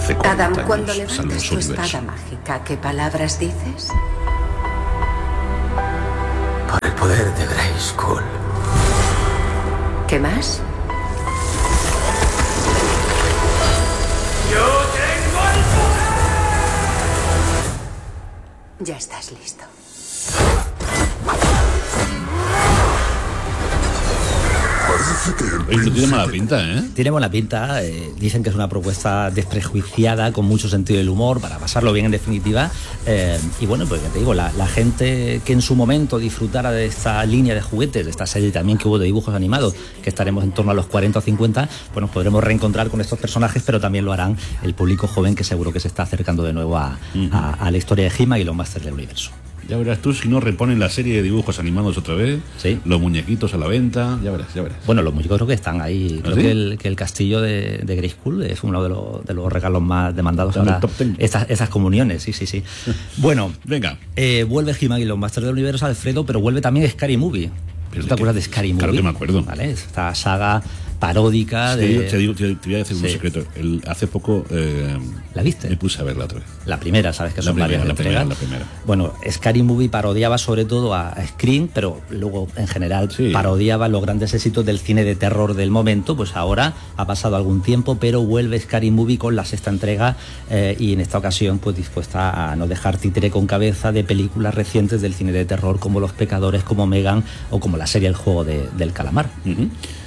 hace 40 Adam, años cuando salvó levantas su tu universo. espada mágica, ¿qué palabras dices? Por el poder de Grayskull. ¿Qué más? ¡Yo tengo el poder! Ya estás listo. Oye, no tiene mala pinta, ¿eh? Tiene buena pinta, dicen que es una propuesta desprejuiciada, con mucho sentido del humor, para pasarlo bien en definitiva. Y bueno, pues ya te digo, la gente que en su momento disfrutara de esta línea de juguetes, de esta serie también que hubo de dibujos animados, que estaremos en torno a los 40 o 50, pues nos podremos reencontrar con estos personajes, pero también lo harán el público joven, que seguro que se está acercando de nuevo a la historia de He-Man y los Masters del Universo. Ya verás tú si no reponen la serie de dibujos animados otra vez. Sí. Los muñequitos a la venta, ya verás, ya verás. Bueno, los muñecos creo que están ahí. Creo que el castillo de Grayskull es uno de los regalos más demandados ahora. Esas comuniones, sí. Bueno, venga. Vuelve He-Man y los Masters del Universo, Alfredo, pero vuelve también Scary Movie. ¿Tú te acuerdas de Scary Movie? Claro que me acuerdo. ¿Vale? Esta saga paródica te voy a decir un secreto. Hace poco ¿la viste? Me puse a verla otra vez. La primera, sabes que son varias entregas. La primera. Bueno, Scary Movie parodiaba sobre todo a Scream, pero luego en general parodiaba los grandes éxitos del cine de terror del momento. Pues ahora ha pasado algún tiempo, pero vuelve Scary Movie con la sexta entrega y en esta ocasión pues dispuesta a no dejar títere con cabeza de películas recientes del cine de terror como Los Pecadores, como Megan o como la serie El Juego del Calamar.